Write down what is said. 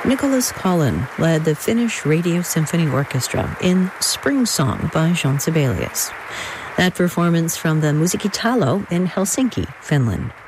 Nicholas Collin led the Finnish Radio Symphony Orchestra in Spring Song by Jean Sibelius. That performance from the Musiikitalo in Helsinki, Finland.